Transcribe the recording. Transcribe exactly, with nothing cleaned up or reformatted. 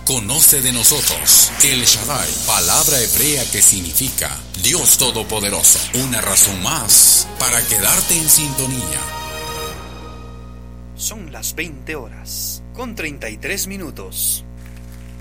Conoce de nosotros. El Shaddai, palabra hebrea que significa Dios Todopoderoso. Una razón más para quedarte en sintonía. Son las veinte horas con treinta y tres minutos.